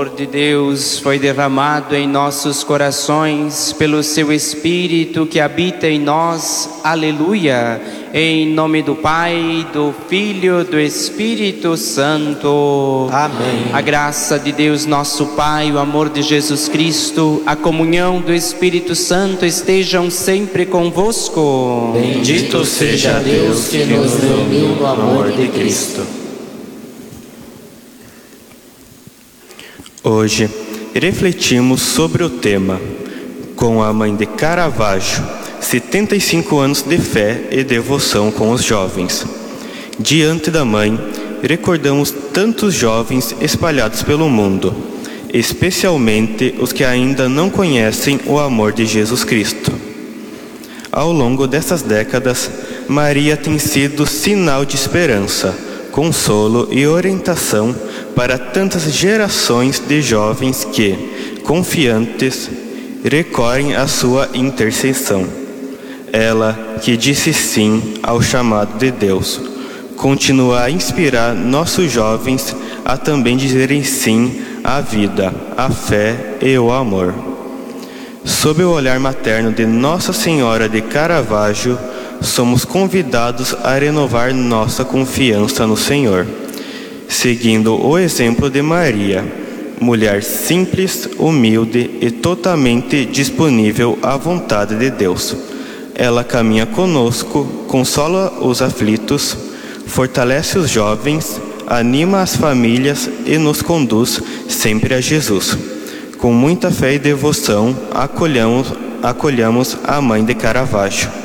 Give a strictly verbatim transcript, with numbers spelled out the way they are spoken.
O amor de Deus foi derramado em nossos corações pelo seu Espírito que habita em nós. Aleluia! Em nome do Pai, do Filho, do Espírito Santo. Amém. A graça de Deus nosso Pai, o amor de Jesus Cristo, a comunhão do Espírito Santo estejam sempre convosco. Bendito seja Deus que nos reuniu no amor de Cristo. Hoje refletimos sobre o tema com a mãe de Caravaggio, setenta e cinco anos de fé e devoção com os jovens. Diante da mãe, recordamos tantos jovens espalhados pelo mundo, especialmente os que ainda não conhecem o amor de Jesus Cristo. Ao longo dessas décadas, Maria tem sido sinal de esperança, consolo e orientação para tantas gerações de jovens que, confiantes, recorrem à sua intercessão. Ela, que disse sim ao chamado de Deus, continua a inspirar nossos jovens a também dizerem sim à vida, à fé e ao amor. Sob o olhar materno de Nossa Senhora de Caravaggio, somos convidados a renovar nossa confiança no Senhor, seguindo o exemplo de Maria, mulher simples, humilde e totalmente disponível à vontade de Deus. Ela caminha conosco, consola os aflitos, fortalece os jovens, anima as famílias e nos conduz sempre a Jesus. Com muita fé e devoção, acolhamos, acolhamos a mãe de Caravaggio.